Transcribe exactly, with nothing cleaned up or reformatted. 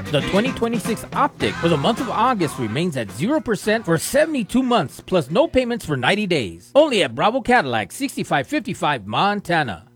The twenty twenty-six Optic for the month of August remains at zero percent for seventy-two months plus no payments for ninety days. Only at Bravo Cadillac, sixty-five fifty-five Montana.